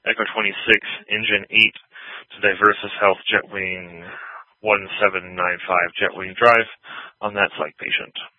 Echo 26, Engine 8 to Diversus Health Jetwing 1795 Jetwing Drive on that flight patient.